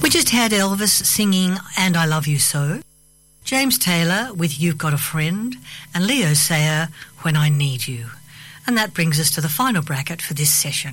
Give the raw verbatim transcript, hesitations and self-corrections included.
We just had Elvis singing And I Love You So, James Taylor with You've Got a Friend, and Leo Sayer, When I Need You. And that brings us to the final bracket for this session.